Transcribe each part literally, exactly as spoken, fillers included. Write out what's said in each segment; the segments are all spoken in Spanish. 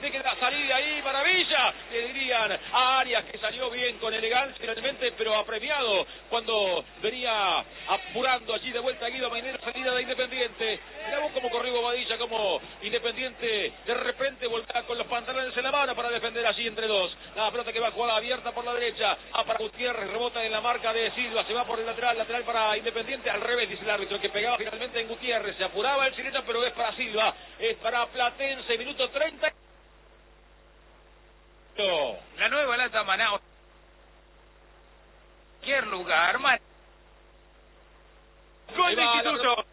de que la salida ahí, maravilla, le dirían a Arias, que salió bien con elegancia finalmente, pero apremiado cuando venía apurando allí de vuelta Guido Mainero, salida de Independiente. Mirá vos cómo corrió Bobadilla, como Independiente de repente volvía con los pantalones en la mano para defender allí entre dos. La pelota que va jugada abierta por la derecha, a para Gutiérrez, rebota en la marca de Silva, se va por el lateral, lateral para Independiente, al revés dice el árbitro, que pegaba finalmente en Gutiérrez, se apuraba el Chilena, pero es para Silva, es para Platense, minuto treinta. La nueva lata Manaos. Cualquier lugar, man. Gol de Instituto.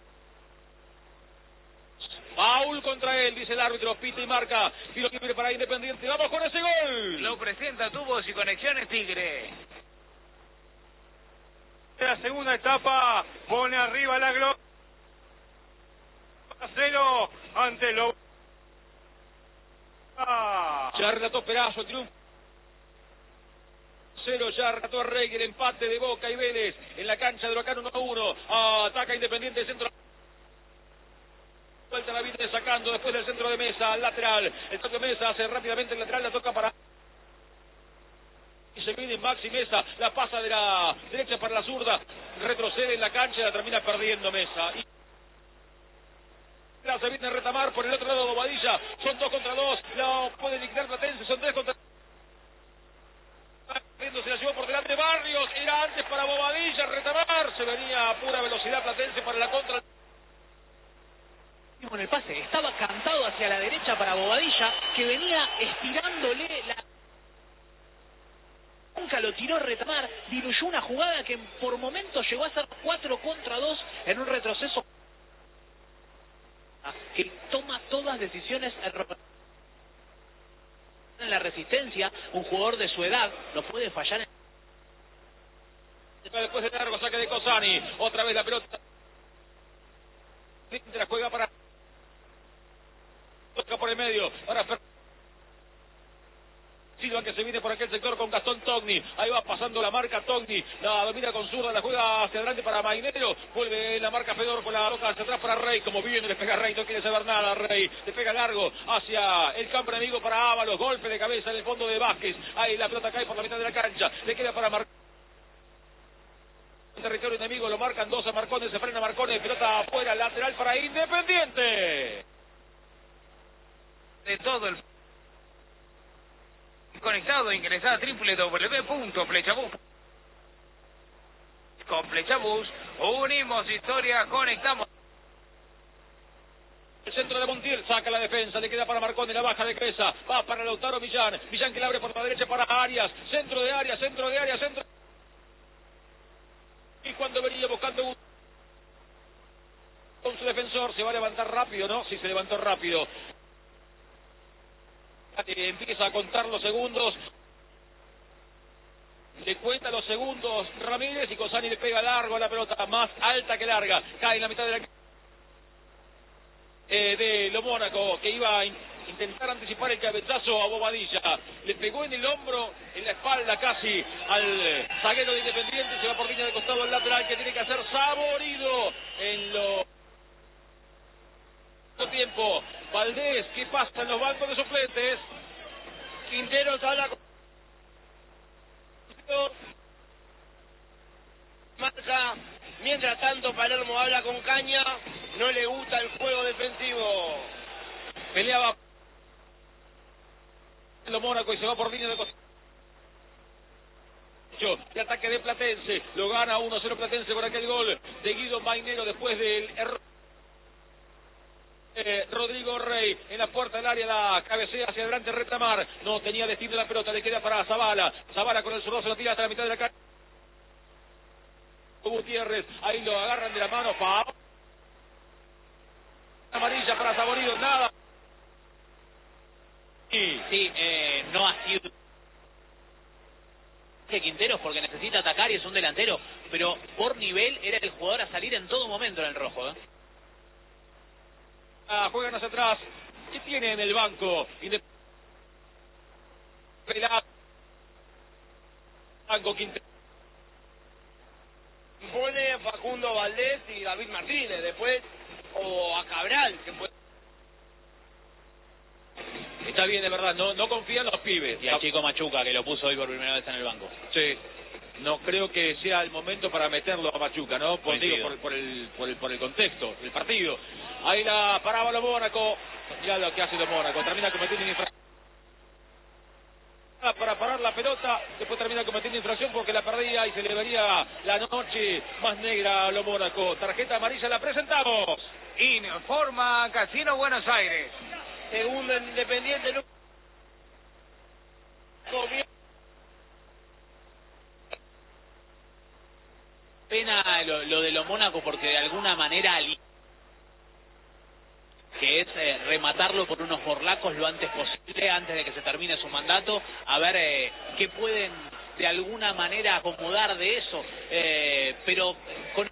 Paul contra él, dice el árbitro, pita y marca, tiro libre para Independiente, vamos con ese gol. Lo presenta Tubos y Conexiones Tigre. La segunda etapa pone arriba la gloria. Cero ante lo. Ah. Ya relató Perazo el triunfo. Cero, ya relató Rey el empate de Boca y Vélez en la cancha de Huracán uno a uno. Ah, ataca Independiente el centro. Vuelta la viene sacando después del centro de Mesa, al lateral. El centro de Mesa hace rápidamente el lateral, la toca para. Y se viene Maxi Mesa, la pasa de la derecha para la zurda, retrocede en la cancha y la termina perdiendo Mesa. Y la se viene a retamar por el otro lado Bobadilla, son dos contra dos, la puede liquidar Platense, son tres contra. Se la llevó por delante Barrios, era antes para Bobadilla, retamar, se venía a pura velocidad Platense para la contra. En el pase, estaba cantado hacia la derecha para Bobadilla, que venía estirándole la... Nunca lo tiró a retamar, diluyó una jugada que por momentos llegó a ser cuatro contra dos en un retroceso que toma todas decisiones en la resistencia. Un jugador de su edad no puede fallar en... Después de largo saque de Cosani, otra vez la pelota la juega para toca por el medio para Silva, que se viene por aquel sector con Gastón Togni, ahí va pasando la marca Togni, la domina con zurda, la juega hacia adelante para Mainero, vuelve la marca Fedor con la boca hacia atrás para Rey, como viene le pega Rey, no quiere saber nada Rey, le pega largo hacia el campo enemigo para Ábalos, golpe de cabeza en el fondo de Vázquez, ahí la pelota cae por la mitad de la cancha, le queda para marcar territorio enemigo, lo marcan dos a Marcones, se frena Marcones, pelota afuera, lateral para Independiente. De todo el conectado, ingresá a doble u doble u doble u punto flechabus. Con Flechabus unimos historia, conectamos. El centro de Montiel, saca la defensa, le queda para Marconi, la baja de cabeza, va para Lautaro Millán, Millán que la abre por la derecha para Arias, centro de Arias, centro de Arias, centro. Y cuando venía buscando un... con su defensor, se va a levantar rápido, ¿no? Sí, se levantó rápido. Empieza a contar los segundos. Le cuenta los segundos Ramírez y Cosani le pega largo a la pelota, más alta que larga. Cae en la mitad de la... Eh, de lo Mónaco, que iba a in intentar anticipar el cabezazo a Bobadilla. Le pegó en el hombro, en la espalda casi al zaguero de Independiente. Se va por línea de costado al lateral, que tiene que hacer Saborido en lo... tiempo. Valdés, ¿qué pasa en los bancos de suplentes? Quinteros habla con... marca. Mientras tanto Palermo habla con Caña, no le gusta el juego defensivo. Peleaba lo Mónaco y se va por línea de costado. De ataque de Platense, lo gana uno cero Platense por aquel gol de Guido Mainero después del error. Eh, Rodrigo Rey en la puerta del área, la cabecea hacia adelante, retamar, no tenía destino la pelota, le queda para Zavala, Zavala con el zurdo se lo tira hasta la mitad de la cancha. Gutiérrez, ahí lo agarran de la mano, pa amarilla para Saborido, nada. Sí, sí eh, no ha sido que Quinteros porque necesita atacar y es un delantero, pero por nivel era el jugador a salir en todo momento en el rojo, ¿eh? Ah, juegan hacia atrás. ¿Qué tiene en el banco? Indep banco Quinteros. Pone Facundo Valdés y David Martínez, después, o a Cabral, que puede... Está bien, de verdad, no, no confían los pibes. Y al chico Machuca, que lo puso hoy por primera vez en el banco. Sí. No creo que sea el momento para meterlo a Machuca, ¿no? Por, digo, por, por, el, por, el, por el contexto, el partido. Ahí la paraba lo Mónaco. Ya lo que hace lo Mónaco. Termina cometiendo infracción para parar la pelota. Después termina cometiendo infracción porque la perdía y se le vería la noche más negra a lo Mónaco. Tarjeta amarilla la presentamos. Informa Casino Buenos Aires. Segundo en Independiente. Pena lo, lo de lo Mónaco porque de alguna manera que es eh, rematarlo por unos morlacos lo antes posible, antes de que se termine su mandato, a ver eh, qué pueden de alguna manera acomodar de eso, eh, pero con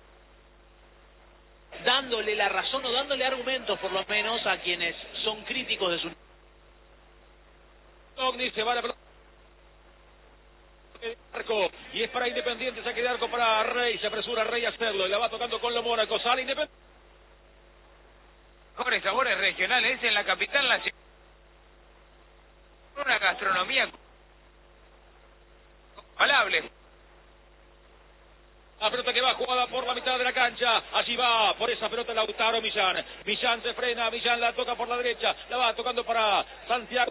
dándole la razón o dándole argumentos por lo menos a quienes son críticos de su Ogni se va a la pelota arco y es para Independiente, saque de arco para Rey, se apresura Rey a hacerlo y la va tocando con lo Mónaco, sale Independiente. Mejores sabores regionales en la capital nacional. Una gastronomía palable. La pelota que va jugada por la mitad de la cancha. Allí va por esa pelota Lautaro Millán. Millán se frena, Millán la toca por la derecha. La va tocando para Santiago.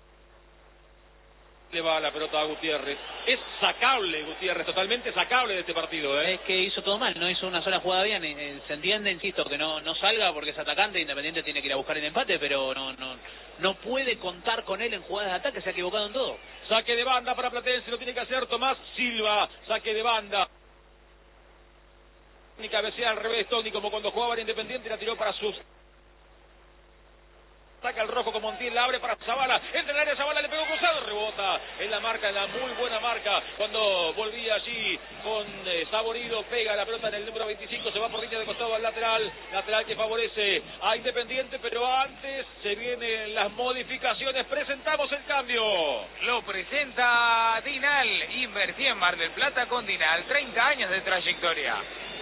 Le va la pelota a Gutiérrez. Es sacable Gutiérrez, totalmente sacable de este partido, ¿eh? Es que hizo todo mal, no hizo una sola jugada bien. Eh, se entiende, insisto, que no no salga porque es atacante, Independiente tiene que ir a buscar el empate, pero no no no puede contar con él en jugadas de ataque, se ha equivocado en todo. Saque de banda para Platense, lo tiene que hacer Tomás Silva. Saque de banda. Ni cabecea al revés, Toni, como cuando jugaba en Independiente, la tiró para sus... Saca el rojo con Montiel, la abre para Zavala, entra en el área, Zavala le pegó cruzado, rebota en la marca, en la muy buena marca, cuando volvía allí con eh, Saborido, pega la pelota en el número veinticinco, se va por línea de costado al lateral, lateral que favorece a Independiente, pero antes se vienen las modificaciones, presentamos el cambio. Lo presenta Dinal, invertí en Mar del Plata con Dinal, treinta años de trayectoria.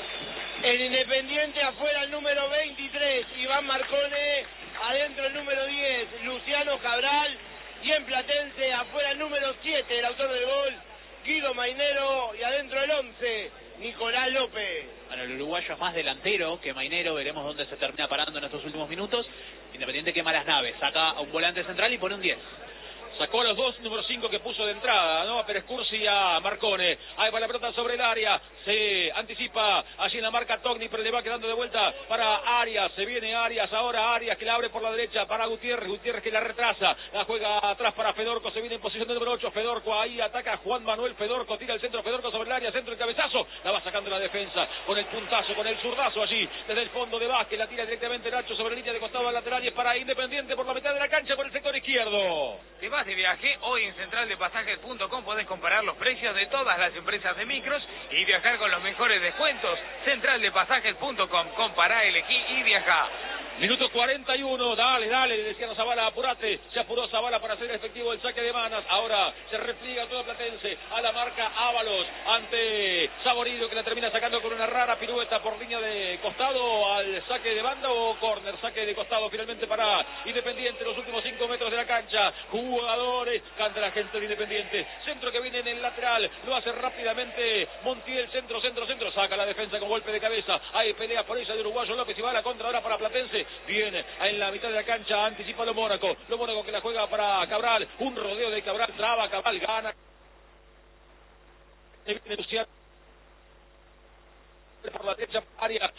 En Independiente afuera el número veintitrés, Iván Marcone, adentro el número diez, Luciano Cabral, y en Platense afuera el número siete, el autor del gol, Guido Mainero, y adentro el once, Nicolás López. Bueno, el uruguayo es más delantero que Mainero, veremos dónde se termina parando en estos últimos minutos. Independiente quema las naves, saca a un volante central y pone un diez. Sacó a los dos, número cinco que puso de entrada, ¿no? A Pérez Cursi y a Marcone. Ahí va la pelota sobre el área. Se anticipa allí en la marca Togni, pero le va quedando de vuelta para Arias. Se viene Arias, ahora Arias que la abre por la derecha para Gutiérrez. Gutiérrez que la retrasa. La juega atrás para Fedorco. Se viene en posición de número ocho. Fedorco ahí ataca a Juan Manuel Fedorco. Tira el centro. Fedorco sobre el área. Centro el cabezazo. La va sacando la defensa con el puntazo, con el zurdazo allí. Desde el fondo de Vázquez. La tira directamente Nacho sobre la línea de costado al lateral. Y es para Independiente por la mitad de la cancha por el sector izquierdo. Te vas de viaje, hoy en central de pasajes punto com podés comparar los precios de todas las empresas de micros y viajar con los mejores descuentos. central de pasajes punto com, compará, elegí y viajá. Minuto cuarenta y uno, dale, dale, le decían a Zavala, apurate, se apuró Zavala para hacer efectivo el saque de manas, ahora se repliega todo Platense a la marca Ábalos ante Saborido que la termina sacando con una rara pirueta por línea de costado al saque de banda o córner, saque de costado finalmente para Independiente, los últimos cinco metros de la cancha, jugadores, canta la gente de Independiente, centro que viene en el lateral, lo hace rápidamente Montiel, centro, centro, centro, saca la defensa con golpe de cabeza, hay pelea por ella de uruguayo López y va a la contra ahora para Platense. Viene en la mitad de la cancha, anticipa lo Mónaco, lo Mónaco que la juega para Cabral, un rodeo de Cabral, traba, Cabral gana. Se viene Luciano por la derecha, área,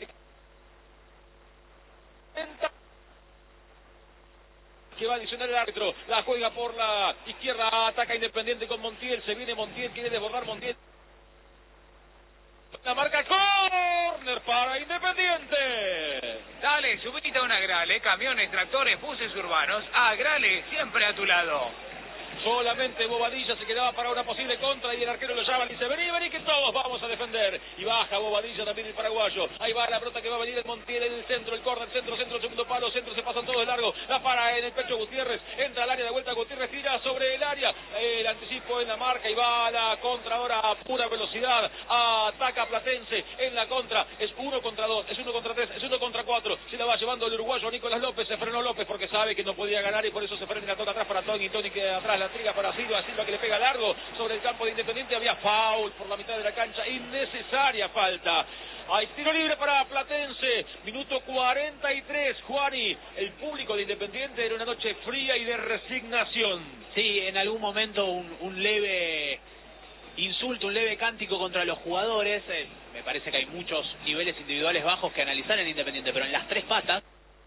que va a adicionar el árbitro, la juega por la izquierda, ataca Independiente con Montiel, se viene Montiel, quiere desbordar Montiel. La marca córner para Independiente. Dale, subite a una Agrale, camiones, tractores, buses urbanos. Agrale, siempre a tu lado. Solamente Bobadilla se quedaba para una posible contra y el arquero lo llama y dice vení, vení que todos vamos a defender. Y baja Bobadilla también el paraguayo. Ahí va la pelota que va a venir el Montiel en el centro, el córner, centro, centro, segundo palo, centro, se pasan todos de largo. La para en el pecho Gutiérrez, entra al área de vuelta Gutiérrez, tira sobre el área. El anticipo en la marca y va a la contra ahora a pura velocidad. Ataca Platense en la contra. Es uno contra dos, es uno contra tres, es uno contra cuatro. Se la va llevando el uruguayo Nicolás López, se frenó López porque sabe que no podía ganar y por eso se frena la toca atrás para Tony, Tony que atrás la triga para Silva, Silva que le pega largo sobre el campo de Independiente, había foul por la mitad de la cancha, innecesaria falta. Hay tiro libre para Platense, minuto cuarenta y tres, Juani, el público de Independiente era una noche fría y de resignación. Sí, en algún momento un, un leve insulto, un leve cántico contra los jugadores, eh, me parece que hay muchos niveles individuales bajos que analizar en Independiente, pero en las tres patas,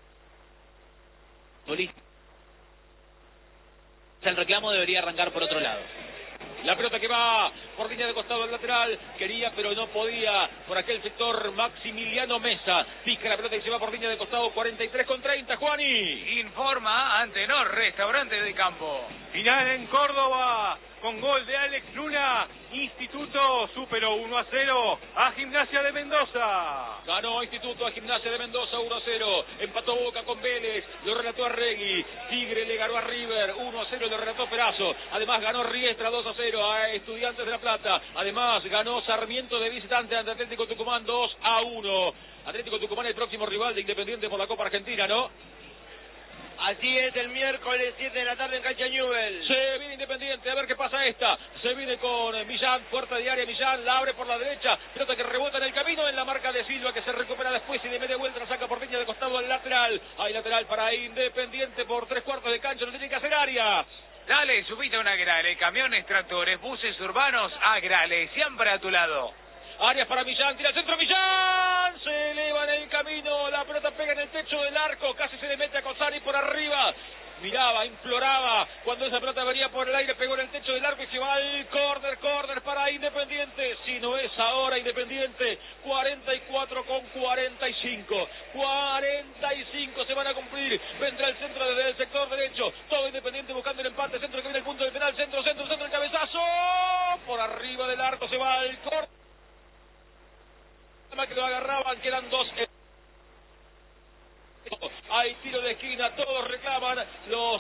el reclamo debería arrancar por otro lado. La pelota que va por línea de costado al lateral, quería pero no podía, por aquel sector Maximiliano Mesa, pica la pelota y se va por línea de costado, cuarenta y tres con treinta, Juani. Informa Antenor, restaurante de campo. Final en Córdoba, con gol de Alex Luna, Instituto superó uno a cero a Gimnasia de Mendoza. Ganó Instituto a Gimnasia de Mendoza uno a cero, empató Boca con Vélez, lo relató Arregui, Tigre le ganó a River uno a cero, lo relató Perazo, además ganó Riestra dos a cero a Estudiantes de La Plata, además ganó Sarmiento de visitante ante Atlético Tucumán dos a uno. Atlético Tucumán el próximo rival de Independiente por la Copa Argentina, ¿no? Así es, el miércoles siete de la tarde en cancha Newell. Se viene Independiente, a ver qué pasa esta. Se viene con Millán, puerta de área, Millán, la abre por la derecha. Pelota que rebota en el camino, en la marca de Silva, que se recupera después y de media vuelta la saca por línea de costado al lateral. Hay lateral para Independiente por tres cuartos de cancha, no tiene que hacer área. Dale, subite a una Grale, camiones, tractores, buses urbanos, a Grale, siempre a tu lado. Arias para Millán, tira al centro, Millán, se eleva en el camino, la pelota pega en el techo del arco, casi se le mete a Cosari por arriba, miraba, imploraba, cuando esa pelota venía por el aire, pegó en el techo del arco y se va al córner, córner para Independiente, si no es ahora Independiente, cuarenta y cuatro con cuarenta y cinco, cuarenta y cinco se van a cumplir, vendrá el centro desde el sector derecho, todo Independiente buscando el empate, centro que viene el punto del penal, centro, centro, centro, el cabezazo, por arriba del arco se va al córner, que lo agarraban, quedan dos. Hay tiro de esquina, todos reclaman, los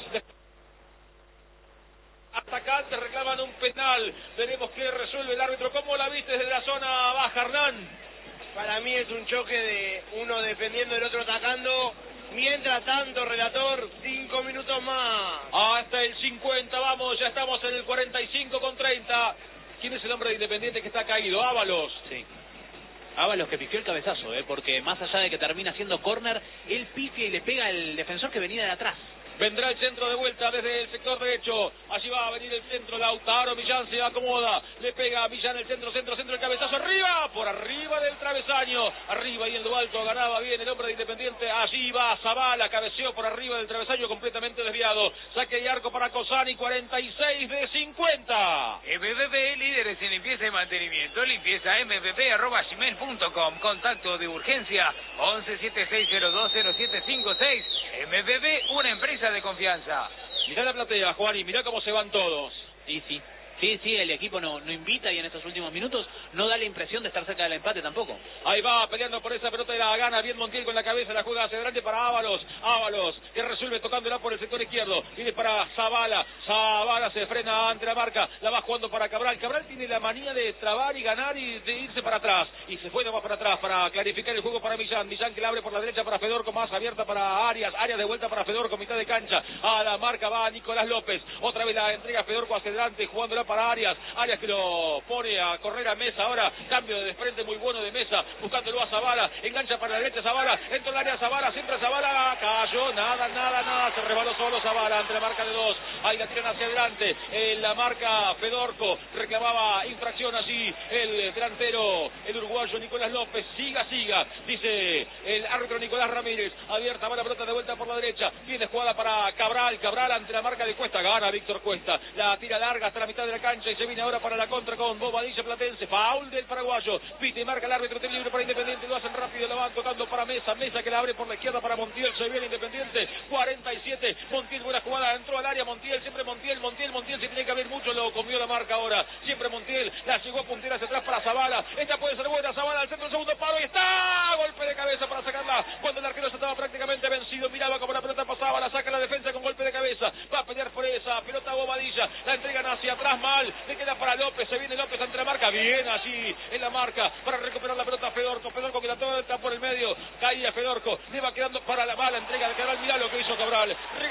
atacantes reclaman un penal, veremos qué resuelve el árbitro. ¿Cómo la viste desde la zona baja, Hernán? Para mí es un choque de uno defendiendo y el otro atacando. Mientras tanto, relator, cinco minutos más. Hasta el cincuenta, vamos, ya estamos en el cuarenta y cinco con treinta. ¿Quién es el hombre de Independiente que está caído? Ábalos. Sí. Ábalos que pifió el cabezazo, ¿eh? Porque más allá de que termina siendo córner, él pifia y le pega al defensor que venía de atrás. Vendrá el centro de vuelta desde el sector derecho. Allí va a venir el centro. Lautaro Millán se acomoda. Le pega a Millán el centro, centro, centro. El cabezazo arriba. Por arriba del travesaño. Arriba y en lo alto ganaba bien el hombre de Independiente. Allí va Zabala. Cabeceó por arriba del travesaño completamente desviado. Saque y arco para Cosani. cuarenta y seis de cincuenta. M V P, líderes en limpieza y mantenimiento. Limpieza m v p arroba gmail punto com. Contacto de urgencia once setenta y seis cero dos cero siete cinco seis. M V P, una empresa de confianza. Mirá la platea, Juan, y mirá cómo se van todos. Y sí, sí, sí, el equipo no, no invita y en estos últimos minutos no da la impresión de estar cerca del empate tampoco. Ahí va peleando por esa pelota de la gana, bien Montiel con la cabeza, la juega hacia adelante para Ábalos, Ábalos que resuelve tocándola por el sector izquierdo, viene para Zabala, Zabala se frena ante la marca, la va jugando para Cabral, Cabral tiene la manía de trabar y ganar y de irse para atrás, y se fue nomás para atrás para clarificar el juego para Millán, Millán que la abre por la derecha para Fedorco, más abierta para Arias, Arias de vuelta para Fedorco, mitad de cancha, a la marca va Nicolás López, otra vez la entrega Fedorco hacia adelante, jugándola para Arias, Arias que lo pone a correr a Mesa, ahora cambio de frente muy bueno de Mesa, buscándolo a Zabala, engancha para la derecha Zabala, entra el área Zabala, siempre Zabala, cayó, nada, nada, nada, se resbaló solo Zabala ante la marca de dos, ahí la tiran hacia adelante, en la marca Fedorco, reclamaba infracción allí el delantero, el uruguayo Nicolás López, siga, siga, dice el árbitro Nicolás Ramírez, abierta va la pelota de vuelta por la derecha, viene jugada para Cabral, Cabral ante la marca de Cuesta, gana Víctor Cuesta, la tira larga hasta la mitad de la cancha y se viene ahora para la contra con Bobadilla Platense, foul del paraguayo, pite y marca el árbitro, tiene libre para Independiente, lo hacen rápido, lo van tocando para Mesa, Mesa que la abre por la izquierda para Montiel, se viene Independiente, cuarenta y siete, Montiel buena jugada, entró al área Montiel, siempre Montiel, Montiel, Montiel, se tiene que abrir mucho, lo comió la marca ahora, siempre Montiel, la llegó a puntear hacia atrás para Zabala, esta puede ser buena, Zabala al centro, segundo palo y está, golpe de cabeza para sacarla, cuando el arquero se estaba prácticamente vencido, miraba como la pelota pasaba, la saca la defensa con golpe de cabeza, va a pelear por esa, pelota Bobadilla, la entregan hacia atrás mal, le queda para López, se viene López ante la marca, bien allí en la marca, para recuperar la pelota Fedorco, Fedorco que la toca por el medio, caía Fedorco, le va quedando para la mala entrega de Cabral, mirá lo que hizo Cabral,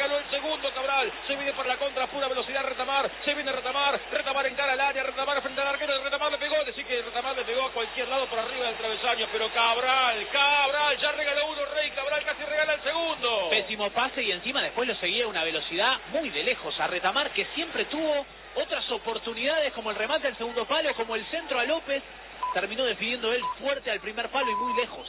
la contra, pura velocidad, Retamar, se viene Retamar, Retamar encara al área, Retamar frente al arquero, Retamar le pegó, decir que Retamar le pegó a cualquier lado por arriba del travesaño, pero Cabral, Cabral, ya regaló uno, Rey Cabral casi regala el segundo. Pésimo pase y encima después lo seguía a una velocidad muy de lejos a Retamar, que siempre tuvo otras oportunidades como el remate al segundo palo, como el centro a López, terminó definiendo él fuerte al primer palo y muy lejos.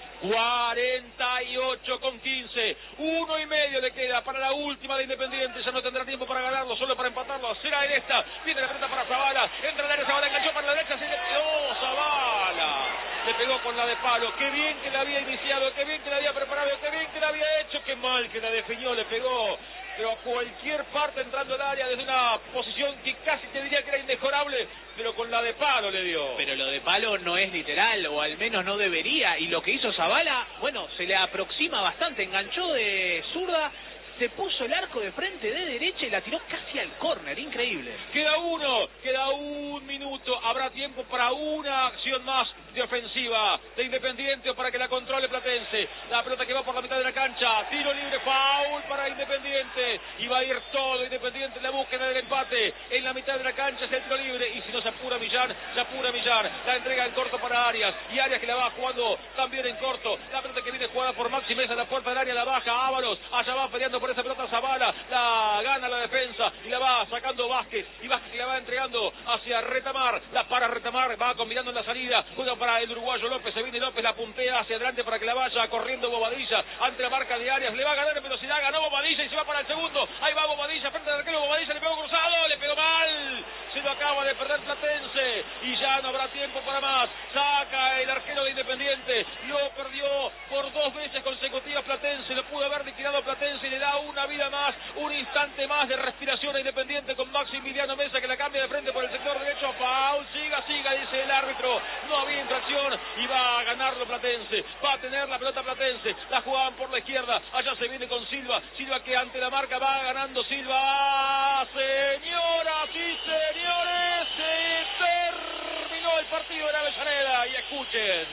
cuarenta y ocho con quince, uno y medio le queda para la última de Independiente, ya no tendrá tiempo para ganarlo, solo para empatarlo, será en esta, viene la pelota para Zavala, entra el área, Zavala enganchó para la derecha, se le pegó Zavala, le pegó con la de palo, qué bien que la había iniciado, qué bien que la había preparado, qué bien que la había hecho, qué mal que la definió, le pegó, pero a cualquier parte entrando al área desde una posición que casi te diría que era inmejorable, pero con la de palo le dio. Pero lo de palo no es literal, o al menos no debería, y lo que hizo Zavala, bueno, se le aproxima bastante, enganchó de zurda, se puso el arco de frente de derecha y la tiró casi al córner, increíble. Queda uno, queda un minuto, habrá tiempo para una acción más de ofensiva de Independiente o para que la controle Platense. La pelota que va por la mitad de la cancha, tiro libre, foul para Independiente, y va a ir todo Independiente en la búsqueda del empate. En la mitad de la cancha es el tiro libre, y si no se apura Millán, se apura Millán, la entrega en corto para Arias, y Arias que la va jugando también en corto, la pelota que viene jugada por Maxi Mesa, la puerta del área, la baja Ábalos, allá va peleando por esa pelota Zavala, la gana la defensa, y la va sacando Vázquez, y Vázquez que la va entregando hacia Retamar, la para Retamar, va combinando en la salida, juega para el uruguayo López, se viene López, la puntea hacia adelante para que la vaya corriendo Bobadilla, ante la marca de Arias, le va a ganar en velocidad, ganó Bobadilla y se va para el segundo, ahí va Bobadilla, frente al arquero, Bobadilla le pegó cruzado, le pegó mal, se lo acaba de perder Platense, y ya no habrá tiempo para más, saca el arquero de Independiente, lo perdió por dos veces consecutivas Platense, lo pudo haber liquidado Platense y le da una vida más, un instante más de respiración a Independiente con Maximiliano Mesa que la cambia de frente por el sector derecho, foul, siga, siga, dice el árbitro, no había infracción y va a ganarlo Platense, va a tener la pelota Platense, la jugaban por la izquierda, allá se viene con Silva, Silva que ante la marca va ganando Silva, señoras y señores, se terminó el partido de la Avellaneda y escuchen.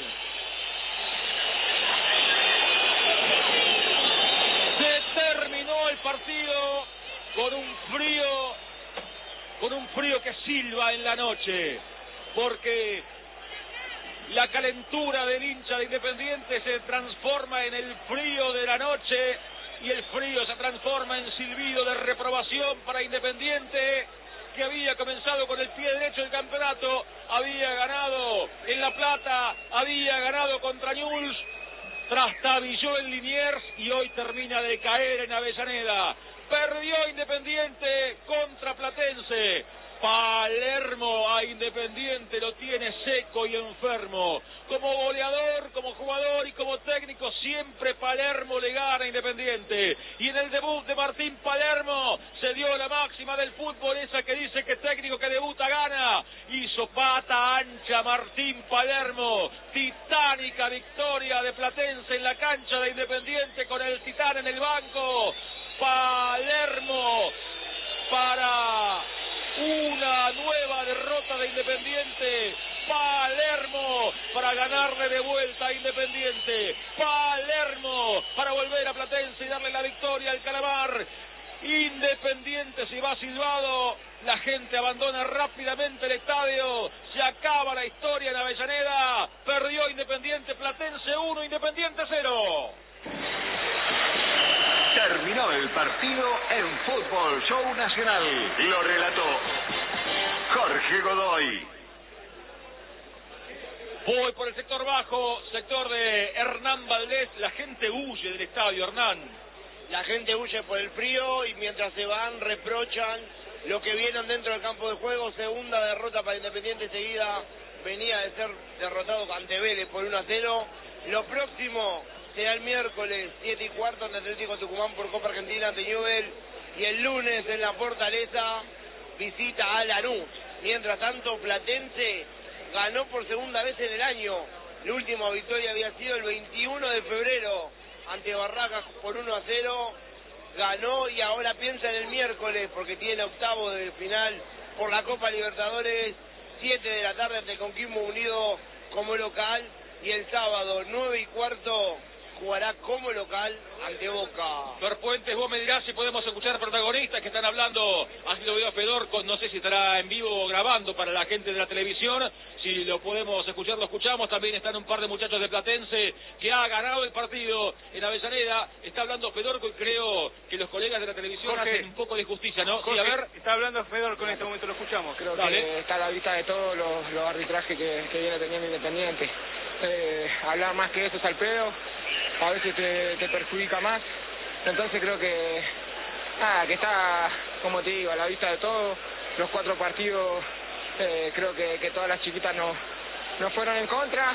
Se terminó el partido con un frío, con un frío que silba en la noche, porque la calentura del hincha de Independiente se transforma en el frío de la noche y el frío se transforma en silbido de reprobación para Independiente, que había comenzado con el pie derecho del campeonato, había ganado en La Plata, había ganado contra Newell's, trastabilló en Liniers y hoy termina de caer en Avellaneda. Perdió Independiente contra Platense. Palermo a Independiente lo tiene seco y enfermo. Como goleador, como jugador y como técnico, siempre Palermo le gana a Independiente. Y en el debut de Martín Palermo se dio la máxima del fútbol, esa que dice que técnico que debuta gana. Hizo pata ancha Martín Palermo. Titánica victoria de Platense en la cancha de Independiente con el Titán en el banco. Palermo para una nueva derrota de Independiente. Palermo para ganarle de vuelta a Independiente. Palermo para volver a Platense y darle la victoria al Calamar. Independiente se va silbado, la gente abandona rápidamente el estadio, se acaba la historia en Avellaneda, perdió Independiente, Platense uno, Independiente cero. Terminó el partido en Fútbol Show Nacional. Lo relató Jorge Godoy. Voy por el sector bajo, sector de Hernán Valdés, la gente huye del estadio, Hernán. La gente huye por el frío y mientras se van reprochan lo que vienen dentro del campo de juego. Segunda derrota para Independiente seguida, venía de ser derrotado ante Vélez por uno a cero. Lo próximo será el miércoles siete y cuarto ante Atlético Tucumán por Copa Argentina ante Newell's, y el lunes en la Fortaleza visita a Lanús. Mientras tanto, Platense ganó por segunda vez en el año. La última victoria había sido el veintiuno de febrero ante Barracas por uno a cero. Ganó y ahora piensa en el miércoles porque tiene octavo de final por la Copa Libertadores, siete de la tarde ante Coquimbo Unido como local, y el sábado nueve y cuarto jugará como local ante Boca. Flor Puentes, vos me dirás si podemos escuchar protagonistas que están hablando. Ha sido video Fedor, con, no sé si estará en vivo o grabando para la gente de la televisión. Si lo podemos escuchar, lo escuchamos. También están un par de muchachos de Platense que ha ganado el partido en Avellaneda. Está hablando Fedor, y creo que los colegas de la televisión Jorge, hacen un poco de justicia, ¿no? Jorge, sí, a ver. está hablando Fedor con este momento, lo escuchamos. Creo Dale. que está a la vista de todos los, los arbitrajes que, que viene teniendo Independiente. Eh, hablar más que eso es al pedo, a veces te, te perjudica más. Entonces creo que, nada, que está, como te digo, a la vista de todos. Los cuatro partidos, eh, creo que, que todas las chiquitas nos no fueron en contra.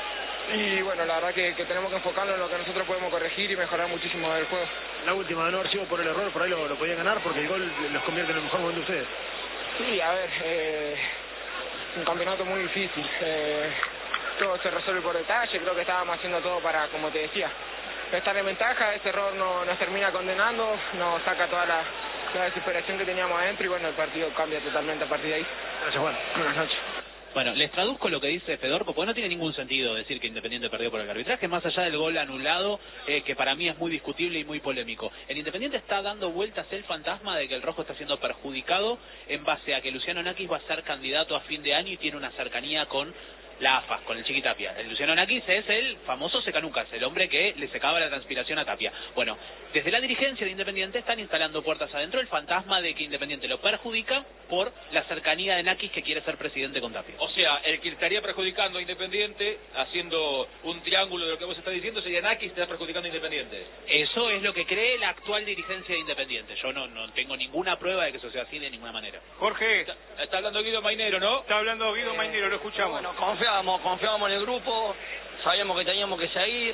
Y bueno, la verdad que, que tenemos que enfocarnos en lo que nosotros podemos corregir y mejorar muchísimo del juego. La última de no haber sido por el error, por ahí lo, lo podían ganar porque el gol los convierte en el mejor momento de ustedes. Sí, a ver, eh, un campeonato muy difícil. Eh, todo se resuelve por detalle, creo que estábamos haciendo todo para, como te decía, estar en ventaja. Ese error no, nos termina condenando, nos saca toda la, la desesperación que teníamos adentro y bueno, el partido cambia totalmente a partir de ahí. Gracias, Juan. Buenas noches. Bueno, les traduzco lo que dice Fedorco, porque no tiene ningún sentido decir que Independiente perdió por el arbitraje, más allá del gol anulado, eh, que para mí es muy discutible y muy polémico. El Independiente está dando vueltas el fantasma de que el rojo está siendo perjudicado en base a que Luciano Naquis va a ser candidato a fin de año y tiene una cercanía con la A F A, con el Chiqui Tapia. El Luciano Naquis es el famoso secanucas, el hombre que le secaba la transpiración a Tapia. Bueno, desde la dirigencia de Independiente están instalando puertas adentro el fantasma de que Independiente lo perjudica por la cercanía de Naquis, que quiere ser presidente con Tapia. O sea, el que estaría perjudicando a Independiente, haciendo un triángulo de lo que vos estás diciendo, sería Naquis, está perjudicando a Independiente. Eso es lo que cree la actual dirigencia de Independiente. Yo no, no tengo ninguna prueba de que eso sea así de ninguna manera. Jorge, Está, está hablando Guido Mainero, ¿no? está hablando Guido Mainero, lo escuchamos. Bueno, confiábamos, confiábamos en el grupo, sabíamos que teníamos que seguir,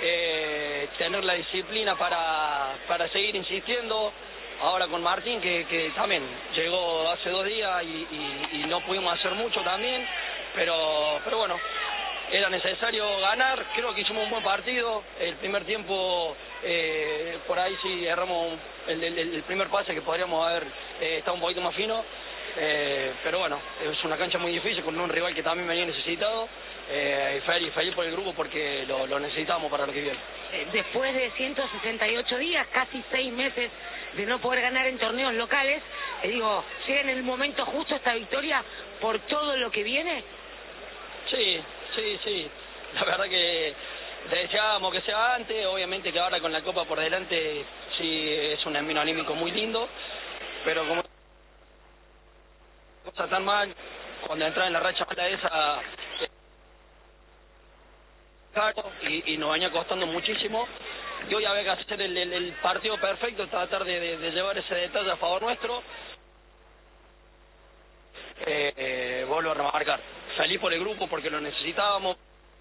eh, tener la disciplina para, para seguir insistiendo. Ahora con Martín, que, que también llegó hace dos días y, y, y no pudimos hacer mucho también, pero, pero bueno, era necesario ganar. Creo que hicimos un buen partido. El primer tiempo, eh, por ahí sí erramos el, el, el primer pase, que podríamos haber eh, estado un poquito más fino. Eh, pero bueno, es una cancha muy difícil con un rival que también venía necesitado, eh, y feliz, feliz por el grupo porque lo, lo necesitamos para lo que viene. Después de ciento sesenta y ocho días, casi seis meses de no poder ganar en torneos locales, eh, digo, ¿llega en el momento justo esta victoria por todo lo que viene? Sí, sí, sí, la verdad que deseábamos que sea antes, obviamente que ahora con la Copa por delante sí es un envío anímico muy lindo, pero como cosa tan mal, cuando entra en la racha mala esa, eh, y, y nos venía costando muchísimo, y hoy había que hacer el, el, el partido perfecto, tratar de, de, de llevar ese detalle a favor nuestro. Eh, eh, vuelvo a remarcar, feliz por el grupo porque lo necesitábamos,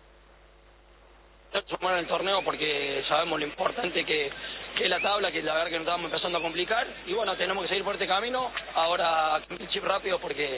sumar en el torneo porque sabemos lo importante que, que es la tabla, que la verdad que nos estábamos empezando a complicar, y bueno, tenemos que seguir por este camino, ahora el chip rápido porque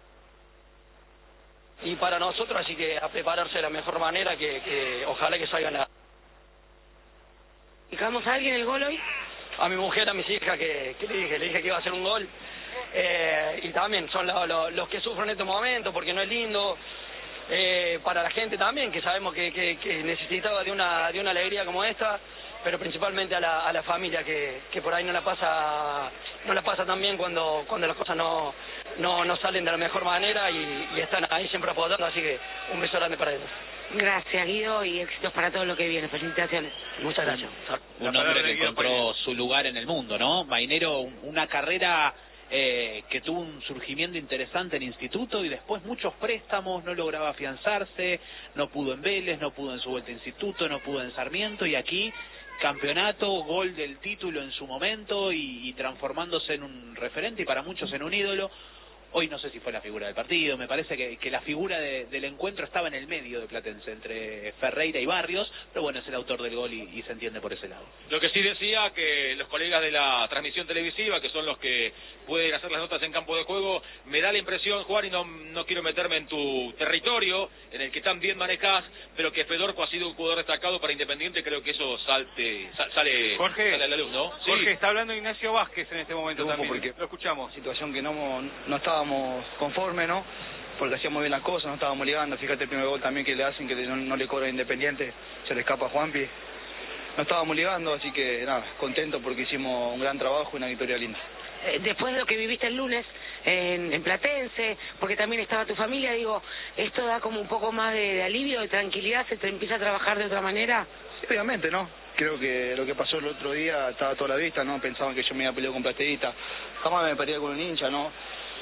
y para nosotros, así que a prepararse de la mejor manera, que, que ojalá que salgan a... ¿Dejamos a alguien el gol hoy? A mi mujer, a mis hijas, que, que le dije, le dije que iba a hacer un gol, eh, y también son lo, lo, los que sufren en este momento porque no es lindo. Eh, para la gente también, que sabemos que, que, que necesitaba de una de una alegría como esta, pero principalmente a la, a la familia que, que por ahí no la pasa no la pasa tan bien cuando cuando las cosas no no, no salen de la mejor manera, y, y están ahí siempre apoyando, así que un beso grande para ellos. Gracias, Guido, y éxitos para todo lo que viene. Felicitaciones. Muchas gracias. Un hombre que encontró su lugar en el mundo, ¿no? Mainero, una carrera Eh, que tuvo un surgimiento interesante en Instituto y después muchos préstamos, no lograba afianzarse, no pudo en Vélez, no pudo en su vuelta a Instituto, no pudo en Sarmiento, y aquí campeonato, gol del título en su momento y, y transformándose en un referente y para muchos en un ídolo. Hoy no sé si fue la figura del partido, me parece que, que la figura de, del encuentro estaba en el medio de Platense, entre Ferreira y Barrios, pero bueno, es el autor del gol y, y se entiende por ese lado. Lo que sí decía que los colegas de la transmisión televisiva, que son los que pueden hacer las notas en campo de juego, me da la impresión, Juan, y no, no quiero meterme en tu territorio, en el que tan bien manejás, pero que Fedorco ha sido un jugador destacado para Independiente, creo que eso salte, sal, sale, Jorge, sale a la luz, ¿no? Jorge, sí. Está hablando Ignacio Vázquez en este momento también, porque lo escuchamos. Situación que no, no estábamos conformes, ¿no? Porque hacíamos bien las cosas, no estábamos ligando. Fíjate el primer gol también que le hacen, que no, no le cobra Independiente, se le escapa a Juanpi. nos estábamos ligando, así que nada, contento porque hicimos un gran trabajo y una victoria linda. Eh, después de lo que viviste el lunes en, en Platense, porque también estaba tu familia, digo, ¿esto da como un poco más de, de alivio, de tranquilidad? ¿Se te empieza a trabajar de otra manera? Sí, obviamente, ¿no? Creo que lo que pasó el otro día estaba a toda la vista, ¿no? Pensaban que yo me iba a pelear con Plateísta. Jamás me peleé con un hincha, ¿no?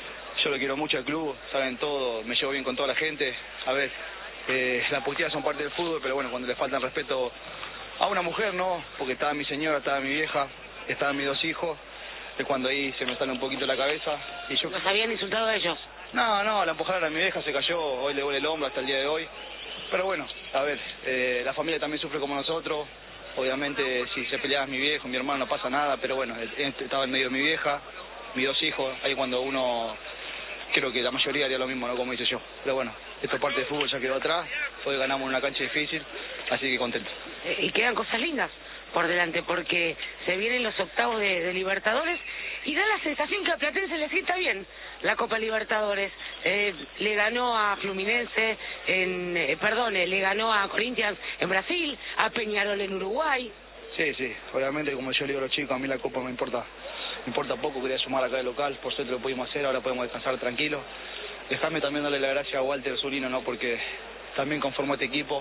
Yo lo quiero mucho al club, saben todo, me llevo bien con toda la gente. A ver, eh, las puteadas son parte del fútbol, pero bueno, cuando le faltan respeto a una mujer, ¿no? Porque estaba mi señora, estaba mi vieja, estaban mis dos hijos. Es cuando ahí se me sale un poquito la cabeza. Y yo... ¿Los habían insultado a ellos? No, no, la empujaron a mi vieja, se cayó, hoy le duele el hombro hasta el día de hoy. Pero bueno, a ver, eh, la familia también sufre como nosotros. Obviamente, si se peleaba mi viejo, mi hermano, no pasa nada, pero bueno, estaba en medio de mi vieja, mis dos hijos, ahí cuando uno, creo que la mayoría haría lo mismo, ¿no? Como hice yo. Pero bueno, esto parte del fútbol ya quedó atrás, hoy ganamos en una cancha difícil, así que contento. Eh, y quedan cosas lindas por delante, porque se vienen los octavos de, de Libertadores y da la sensación que a Platense le sienta bien la Copa Libertadores. Eh, le ganó a Fluminense, en, eh, perdón, eh, le ganó a Corinthians en Brasil, a Peñarol en Uruguay. Sí, sí, obviamente, como yo le digo a los chicos, a mí la Copa me importa, me importa poco, quería sumar acá de local, por suerte lo pudimos hacer, ahora podemos descansar tranquilos. Dejame también darle la gracia a Walter Zurino, ¿no? Porque también conformó este equipo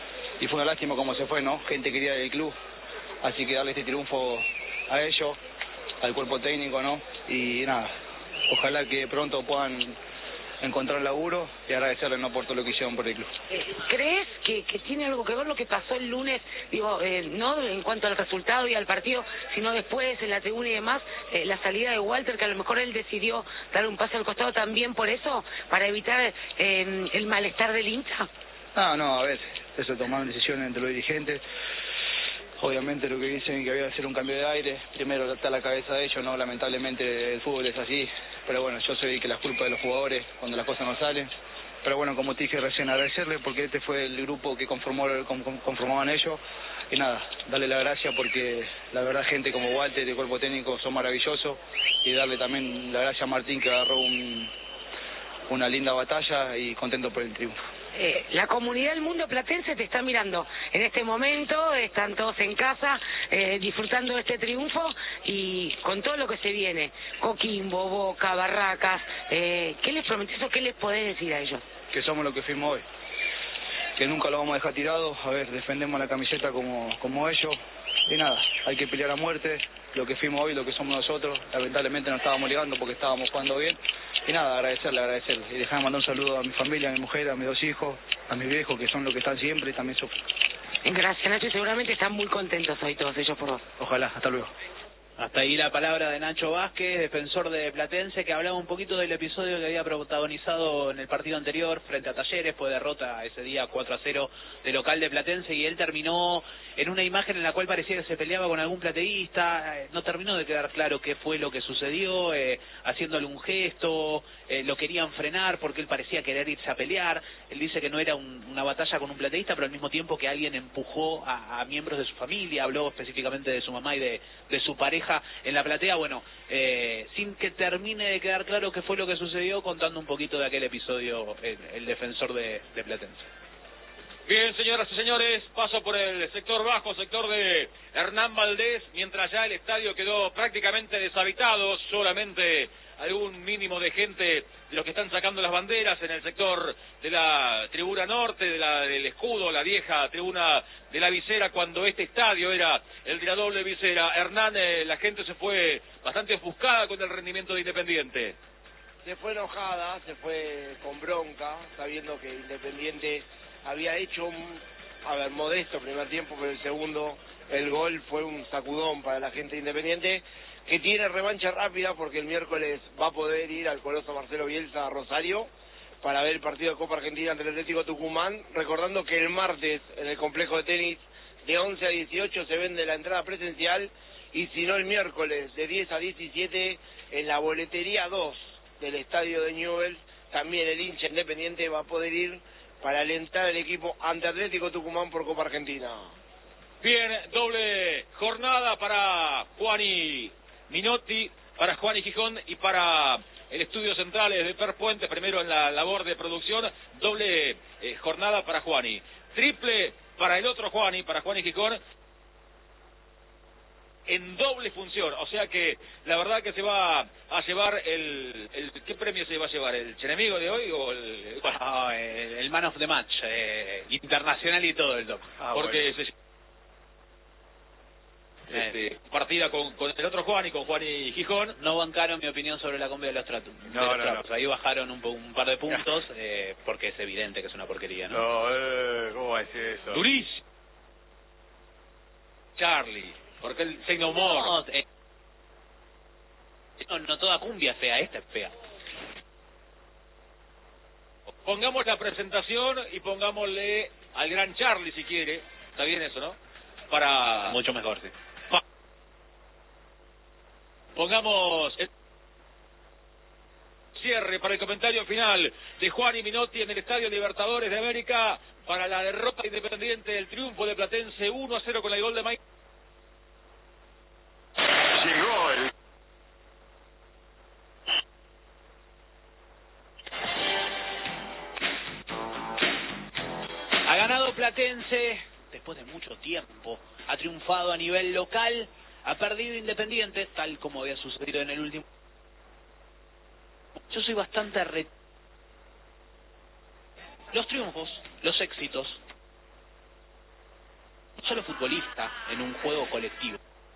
y fue una lástima como se fue, ¿no? Gente querida del club. Así que darle este triunfo a ellos, al cuerpo técnico, ¿no? Y nada, ojalá que pronto puedan encontrar laburo y agradecerles, ¿no? Por todo lo que hicieron por el club. ¿Crees que, que tiene algo que ver lo que pasó el lunes, digo, eh, no en cuanto al resultado y al partido, sino después en la tribuna y demás, eh, la salida de Walter, que a lo mejor él decidió dar un paso al costado también por eso, para evitar eh, el malestar del hincha? No, no, a ver, eso tomaron decisiones entre los dirigentes. Obviamente lo que dicen que había que hacer un cambio de aire, primero está la cabeza de ellos, no, lamentablemente el fútbol es así, pero bueno, yo sé que la culpa de los jugadores cuando las cosas no salen, pero bueno, como te dije recién, agradecerle porque este fue el grupo que conformó, conformaban ellos, y nada, darle la gracia porque la verdad gente como Walter y el cuerpo técnico son maravillosos, y darle también la gracia a Martín que agarró un, una linda batalla y contento por el triunfo. Eh, la comunidad del mundo platense te está mirando en este momento, están todos en casa eh, disfrutando de este triunfo y con todo lo que se viene, Coquimbo, Boca, Barracas, eh, ¿qué les prometés o qué les podés decir a ellos? Que somos lo que fuimos hoy, que nunca lo vamos a dejar tirado, a ver, defendemos la camiseta como, como ellos, y nada, hay que pelear a muerte, lo que fuimos hoy, lo que somos nosotros, lamentablemente no estábamos ligando porque estábamos jugando bien, y nada, agradecerle, agradecerle, y dejarme mandar un saludo a mi familia, a mi mujer, a mis dos hijos, a mis viejos, que son los que están siempre y también sufren. Gracias, Nacho, y seguramente están muy contentos hoy todos ellos por vos. Ojalá, hasta luego. Hasta ahí la palabra de Nacho Vázquez, defensor de Platense, que hablaba un poquito del episodio que había protagonizado en el partido anterior frente a Talleres, fue derrota ese día cuatro a cero de local de Platense, y él terminó en una imagen en la cual parecía que se peleaba con algún plateísta, eh, no terminó de quedar claro qué fue lo que sucedió, eh, haciéndole un gesto, eh, lo querían frenar porque él parecía querer irse a pelear. Él dice que no era un, una batalla con un plateísta, pero al mismo tiempo que alguien empujó a, a miembros de su familia, habló específicamente de su mamá y de, de su pareja en la platea. Bueno, eh, sin que termine de quedar claro qué fue lo que sucedió, contando un poquito de aquel episodio el, el defensor de, de Platense. Bien, señoras y señores, paso por el sector bajo, sector de Hernán Valdés, mientras ya el estadio quedó prácticamente deshabitado, solamente algún mínimo de gente de los que están sacando las banderas en el sector de la tribuna norte, de la, del escudo, la vieja tribuna de la visera, cuando este estadio era el de la doble visera. Hernán, eh, la gente se fue bastante ofuscada con el rendimiento de Independiente. Se fue enojada, se fue con bronca, sabiendo que Independiente había hecho un, a ver, modesto primer tiempo, pero el segundo, el gol fue un sacudón para la gente de Independiente, que tiene revancha rápida porque el miércoles va a poder ir al Coloso Marcelo Bielsa a Rosario para ver el partido de Copa Argentina ante el Atlético Tucumán, recordando que el martes en el complejo de tenis de once a dieciocho se vende la entrada presencial, y si no el miércoles de diez a diecisiete en la boletería dos del estadio de Newell's, también el hincha Independiente va a poder ir para alentar al equipo ante Atlético Tucumán por Copa Argentina. Bien, doble jornada para Juani Minotti, para Juani Gijón y para el Estudio Centrales de Per Puente, primero en la labor de producción, doble eh, jornada para Juani. Triple para el otro Juani, para Juani Gijón. en doble función, o sea que la verdad que se va a llevar el, el ¿qué premio se va a llevar? ¿El enemigo de hoy o el bueno, no, el, el man of the match eh, internacional y todo el top? Ah, porque bueno. se Este, partida con, con el otro Juan y con Juan y Gijón. No bancaron mi opinión sobre la combi de los tratos. No, no, no. Ahí bajaron un, un par de puntos eh, porque es evidente que es una porquería, ¿no? No, eh, ¿cómo va a decir eso? Durísimo. Charlie, porque el Say No More. No, eh, no, no toda cumbia es fea, esta es fea. Pongamos la presentación y pongámosle al gran Charlie si quiere. Está bien eso, ¿no? Para... Mucho mejor, sí. Pongamos el cierre para el comentario final de Juan y Minotti en el Estadio Libertadores de América para la derrota independiente del triunfo de Platense uno a cero con el gol de Mike. Llegó el... Ha ganado Platense después de mucho tiempo. Ha triunfado a nivel local. Ha perdido Independiente, tal como había sucedido en el último. Yo soy bastante re... Los triunfos, los éxitos, no solo futbolista, en un juego colectivo.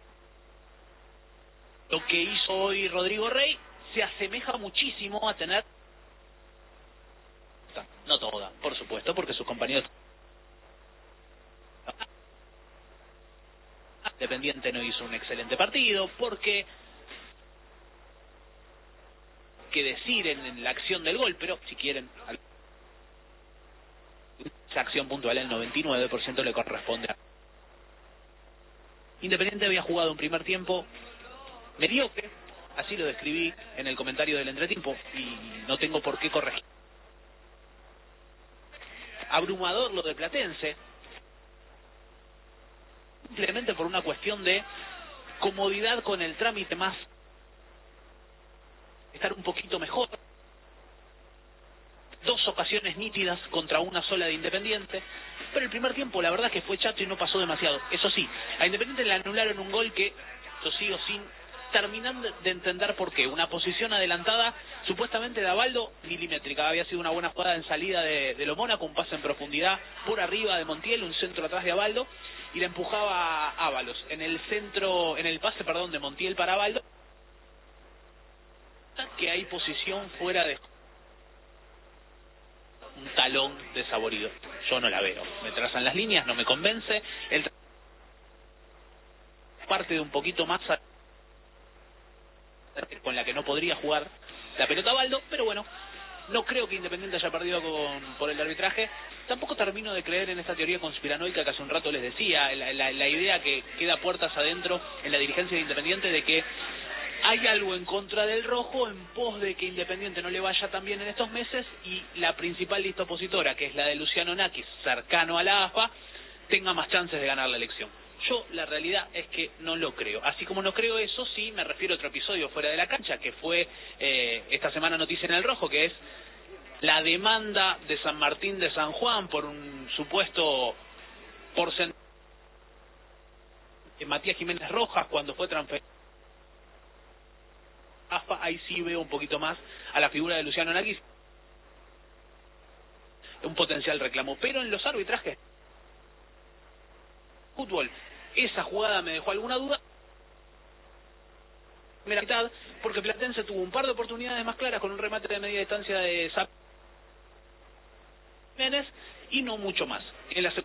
Lo que hizo hoy Rodrigo Rey se asemeja muchísimo a tener... No toda, por supuesto, porque sus compañeros... Independiente no hizo un excelente partido, porque que decir en, en la acción del gol, pero si quieren esa acción puntual el noventa y nueve por ciento le corresponde a Independiente. Había jugado un primer tiempo mediocre, así lo describí en el comentario del entretiempo y no tengo por qué corregir. Abrumador lo de Platense, simplemente por una cuestión de comodidad con el trámite, más estar un poquito mejor. Dos ocasiones nítidas contra una sola de Independiente, pero el primer tiempo la verdad que fue chato y no pasó demasiado. Eso sí, a Independiente le anularon un gol que yo sigo sin terminar de entender por qué. Una posición adelantada supuestamente de Abaldo, milimétrica. Había sido una buena jugada en salida de, de lo Mónaco, un pase en profundidad por arriba de Montiel, un centro atrás de Abaldo, y le empujaba a Ábalos. En el centro, en el pase, perdón, de Montiel para Abaldo, que hay posición fuera de un talón desaborido. Yo no la veo. Me trazan las líneas, no me convence. El parte de un poquito más a... con la que no podría jugar la pelota Abaldo, pero bueno, no creo que Independiente haya perdido con, por el arbitraje. Tampoco termino de creer en esta teoría conspiranoica que hace un rato les decía, la, la, la idea que queda puertas adentro en la dirigencia de Independiente de que hay algo en contra del rojo en pos de que Independiente no le vaya tan bien en estos meses y la principal lista opositora, que es la de Luciano Nakis, cercano a la A F A, tenga más chances de ganar la elección. Yo la realidad es que no lo creo. Así como no creo eso, sí me refiero a otro episodio fuera de la cancha, que fue eh, esta semana noticia en El Rojo, que es la demanda de San Martín de San Juan por un supuesto porcentaje de Matías Jiménez Rojas cuando fue transferido a F A. Ahí sí veo un poquito más a la figura de Luciano Nakis, un potencial reclamo. Pero en los arbitrajes fútbol, esa jugada me dejó alguna duda. Primera mitad, porque Platense tuvo un par de oportunidades más claras con un remate de media distancia de Zap Jiménez y no mucho más. En la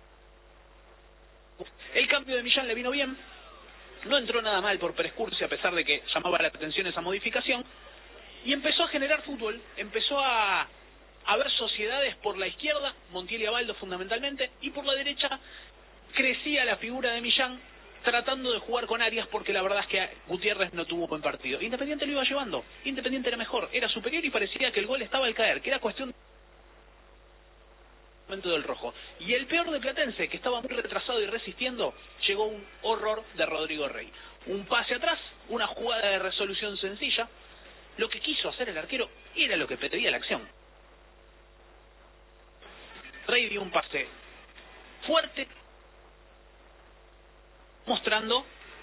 el cambio de Millán le vino bien, no entró nada mal por Prescursi a pesar de que llamaba la atención esa modificación, y empezó a generar fútbol, empezó a, a ver sociedades por la izquierda, Montiel y Abaldo fundamentalmente, y por la derecha crecía la figura de Millán tratando de jugar con Arias, porque la verdad es que Gutiérrez no tuvo buen partido. Independiente lo iba llevando, Independiente era mejor, era superior y parecía que el gol estaba al caer, que era cuestión del rojo. Y el peor de Platense, que estaba muy retrasado y resistiendo, llegó un horror de Rodrigo Rey. Un pase atrás, una jugada de resolución sencilla. Lo que quiso hacer el arquero era lo que pedía la acción. Rey dio un pase fuerte, mostrando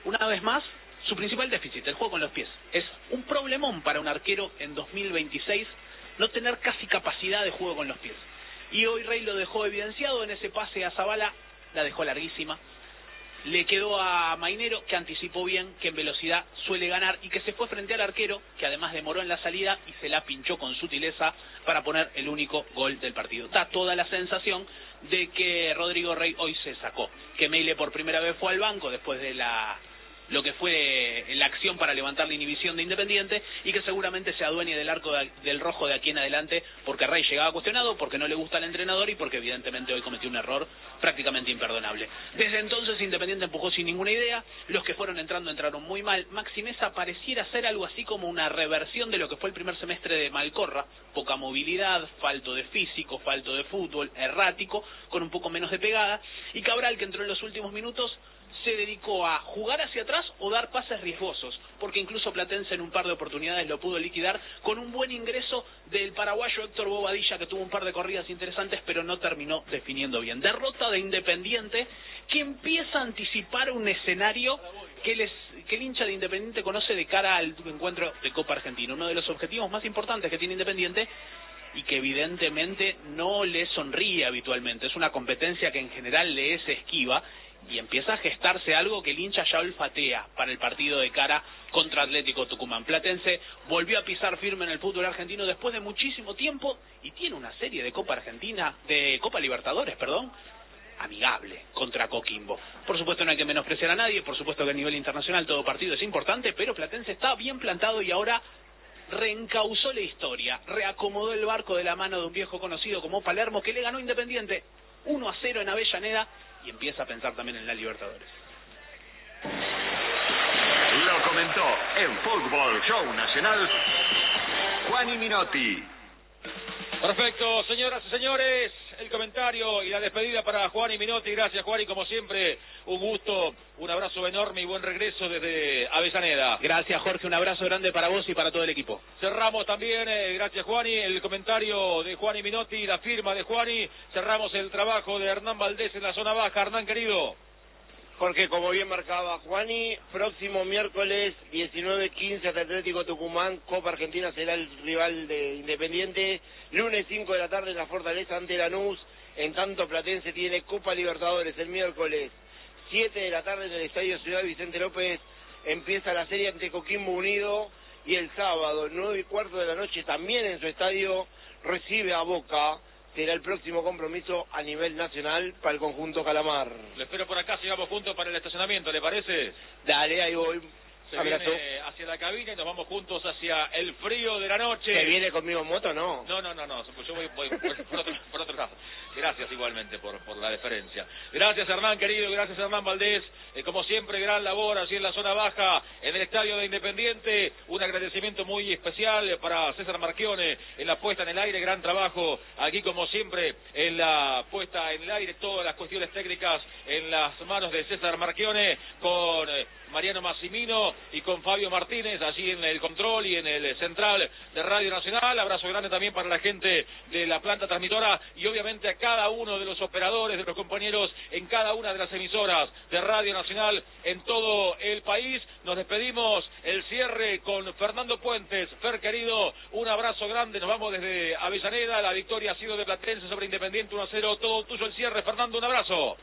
una vez más, su principal déficit, el juego con los pies. Es un problemón para un arquero en dos mil veintiséis no tener casi capacidad de juego con los pies. Y hoy Rey lo dejó evidenciado en ese pase a Zabala, la dejó larguísima. Le quedó a Mainero, que anticipó bien, que en velocidad suele ganar, y que se fue frente al arquero, que además demoró en la salida y se la pinchó con sutileza para poner el único gol del partido. Da toda la sensación de que Rodrigo Rey hoy se sacó, que Meile por primera vez fue al banco después de la lo que fue la acción para levantar la inhibición de Independiente, y que seguramente se adueñe del arco de, del rojo de aquí en adelante, porque Rey llegaba cuestionado, porque no le gusta al entrenador y porque evidentemente hoy cometió un error prácticamente imperdonable. Desde entonces Independiente empujó sin ninguna idea, los que fueron entrando entraron muy mal. Maxi Meza pareciera ser algo así como una reversión de lo que fue el primer semestre de Malcorra, poca movilidad, falto de físico, falto de fútbol, errático, con un poco menos de pegada, y Cabral, que entró en los últimos minutos, se dedicó a jugar hacia atrás o dar pases riesgosos, porque incluso Platense en un par de oportunidades lo pudo liquidar con un buen ingreso del paraguayo Héctor Bobadilla, que tuvo un par de corridas interesantes pero no terminó definiendo bien. Derrota de Independiente que empieza a anticipar un escenario que, les, que el hincha de Independiente conoce de cara al encuentro de Copa Argentina, uno de los objetivos más importantes que tiene Independiente y que evidentemente no le sonríe habitualmente. Es una competencia que en general le es esquiva, y empieza a gestarse algo que el hincha ya olfatea para el partido de cara contra Atlético Tucumán. Platense volvió a pisar firme en el fútbol argentino después de muchísimo tiempo y tiene una serie de Copa Argentina, de Copa Libertadores, perdón, amigable contra Coquimbo. Por supuesto no hay que menospreciar a nadie, por supuesto que a nivel internacional todo partido es importante, pero Platense está bien plantado y ahora reencauzó la historia, reacomodó el barco de la mano de un viejo conocido como Palermo, que le ganó Independiente uno a cero en Avellaneda, y empieza a pensar también en la Libertadores. Lo comentó en Fútbol Show Nacional Juani Minotti. Perfecto, señoras y señores, el comentario y la despedida para Juani Minotti. Gracias, Juani, como siempre, un gusto, un abrazo enorme y buen regreso desde Avellaneda. Gracias, Jorge, un abrazo grande para vos y para todo el equipo. Cerramos también, eh, gracias, Juani, el comentario de Juani Minotti, la firma de Juani. Cerramos el trabajo de Hernán Valdés en la zona baja. Hernán, querido. Jorge, como bien marcaba Juani, próximo miércoles diecinueve quince ante Atlético Tucumán, Copa Argentina será el rival de Independiente, lunes cinco de la tarde en la Fortaleza ante Lanús, en tanto Platense tiene Copa Libertadores el miércoles siete de la tarde en el Estadio Ciudad Vicente López, empieza la serie ante Coquimbo Unido, y el sábado nueve y cuarto de la noche también en su estadio recibe a Boca. Será el próximo compromiso a nivel nacional para el conjunto Calamar. Lo espero por acá, sigamos juntos para el estacionamiento, ¿le parece? Dale, ahí voy. Se Abrazo. viene hacia la cabina y nos vamos juntos hacia el frío de la noche. ¿Se viene conmigo en moto, no? No, no, no, no, pues yo voy, voy por, por, otro, por otro lado. Gracias igualmente por, por la deferencia. Gracias, Hernán, querido, gracias, Hernán Valdés. Eh, como siempre, gran labor allí en la zona baja, en el estadio de Independiente. Un agradecimiento muy especial para César Marchione en la puesta en el aire. Gran trabajo aquí, como siempre, en la puesta en el aire. Todas las cuestiones técnicas en las manos de César Marchione, con eh, Mariano Massimino y con Fabio Martínez, allí en el control y en el central de Radio Nacional. Abrazo grande también para la gente de la planta transmisora y obviamente a cada uno de los operadores, de los compañeros en cada una de las emisoras de Radio Nacional en todo el país. Nos despedimos, el cierre con Fernando Puentes. Fer, querido, un abrazo grande. Nos vamos desde Avellaneda. La victoria ha sido de Platense sobre Independiente uno a cero. Todo tuyo el cierre, Fernando, un abrazo.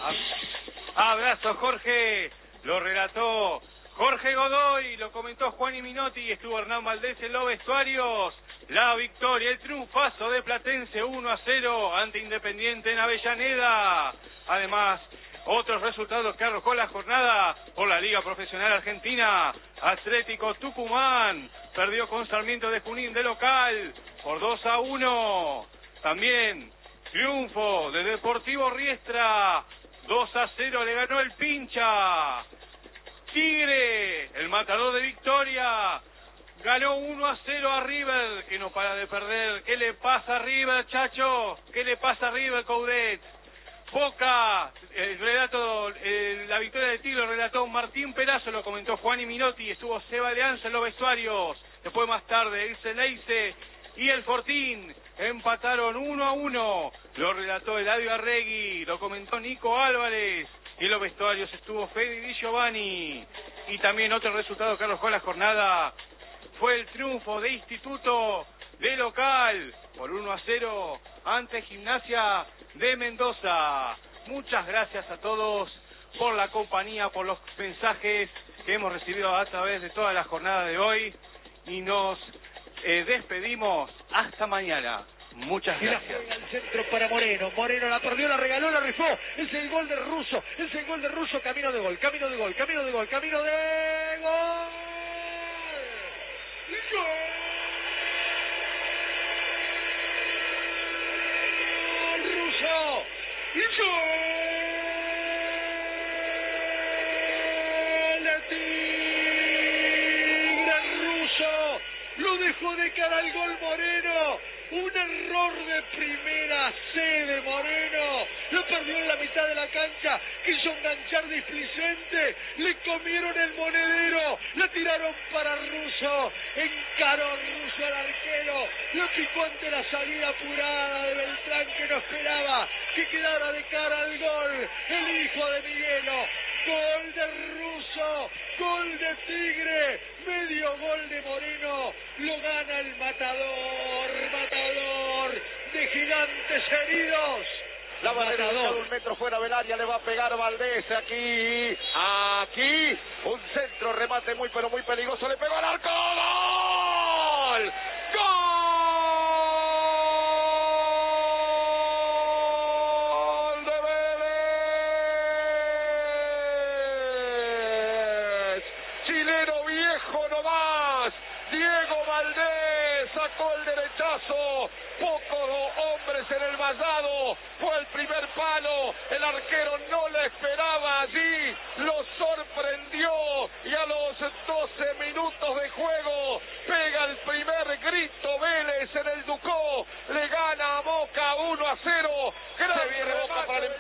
Abrazo, Jorge. Lo relató Jorge Godoy, lo comentó Juani Minotti y estuvo Hernán Valdés en los vestuarios. La victoria, el triunfazo de Platense uno a cero ante Independiente en Avellaneda. Además, otros resultados que arrojó la jornada por la Liga Profesional Argentina. Atlético Tucumán perdió con Sarmiento de Junín de local por dos a uno. También triunfo de Deportivo Riestra, dos a cero le ganó el Pincha. Tigre, el matador de Victoria, ganó uno a cero a River, que no para de perder. ¿Qué le pasa a River, chacho? ¿Qué le pasa a River, Coudet? Boca, el relato, el, la victoria de Tigre lo relató Martín Perazo, lo comentó Juani Minotti, estuvo Seba Leanza en los vestuarios. Después, más tarde, Ilse Leice y el Fortín empataron uno a uno. Lo relató Eladio Arregui, lo comentó Nico Álvarez. y en los vestuarios estuvo Fede Di Giovanni. Y también otro resultado que arrojó la jornada fue el triunfo de Instituto de local por uno a cero ante Gimnasia de Mendoza. Muchas gracias a todos por la compañía, por los mensajes que hemos recibido a través de toda la jornada de hoy y nos eh, despedimos hasta mañana. Muchas gracias. Y la al centro para Moreno. Moreno la perdió, la regaló, la rifó. Es el gol de Russo. Es el gol de Russo. Camino de gol, camino de gol, camino de gol, camino de gol. ¡Gol! Russo. ¡Gol! Tigre Russo. Lo dejó de cara al gol Moreno. Un error de primera C de Moreno. Lo perdió en la mitad de la cancha. Quiso enganchar displicente. Le comieron el monedero. La tiraron para Russo. Encaró Russo al arquero. Lo picó ante la salida apurada de Beltrán, que no esperaba que quedara de cara al gol. El hijo de Miguelo. Gol de Russo. Gol de Tigre. Medio gol de Moreno. Lo gana el matador. Matador de Gigantes heridos. La barrera de un metro fuera del área, le va a pegar Valdés aquí, aquí, un centro, remate muy pero muy peligroso, le pegó al arco, ¡gol! ¡Gol de Vélez! Chileno viejo nomás, Diego Valdés sacó el derechazo, pocos hombres en el vallado, fue el primer palo, el arquero no le esperaba allí, lo sorprendió y a los doce minutos de juego pega el primer grito Vélez en el Ducó, le gana a Boca uno a cero.